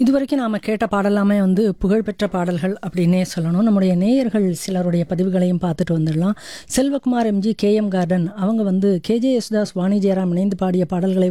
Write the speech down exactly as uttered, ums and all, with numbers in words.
இதுவரைக்கும் நாம கேட்ட பாடலாமே வந்து புகழ்பெற்ற பாடல்கள் அப்படின்னே சொல்லணும். நம்முடைய நேயர்கள் சிலருடைய பதிவுகளையும் பார்த்துட்டு வந்துடலாம். Selvakumar MG, K M garden அவங்க வந்து கேஜே யேசுதாஸ், வாணி ஜெயராம் இணைந்து பாடிய பாடல்களை